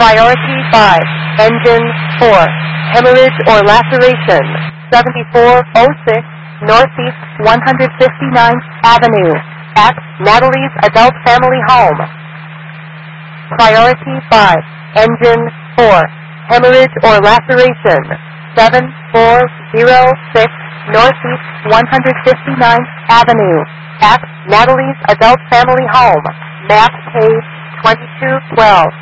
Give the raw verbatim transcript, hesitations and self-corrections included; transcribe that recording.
Priority five, engine four, hemorrhage or laceration, seventy-four oh six Northeast one hundred fifty-ninth Avenue, at Natalie's Adult Family Home. Priority five, engine four, hemorrhage or laceration, seven four oh six Northeast one hundred fifty-ninth Avenue, at Natalie's Adult Family Home, map page twenty-two twelve.